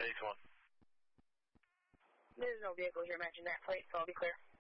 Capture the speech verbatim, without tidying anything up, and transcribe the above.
Stage one. There's no vehicle here matching that plate, so I'll be clear.